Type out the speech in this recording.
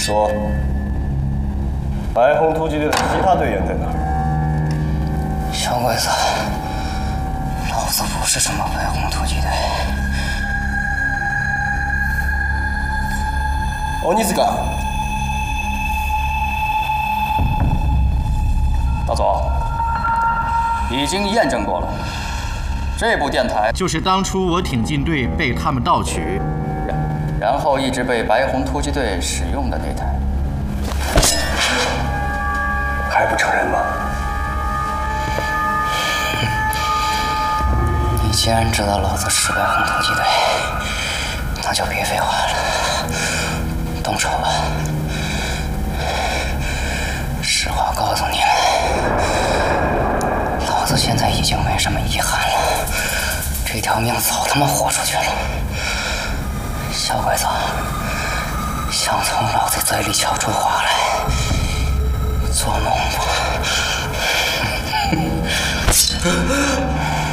说，白虹突击队的其他队员在哪儿？ 小鬼子，老子不是什么白虹突击队。 鬼塚， 大总，已经验证过了，这部电台就是当初我挺进队被他们盗取， 然后一直被白虹突击队使用的那台。 还不承认吗？ 你既然知道老子是白虹突击队，那就别废话了，动手吧。实话告诉你们，老子现在已经没什么遗憾了，这条命早他妈豁出去了。小鬼子，想从老子嘴里撬出话来，做梦吧！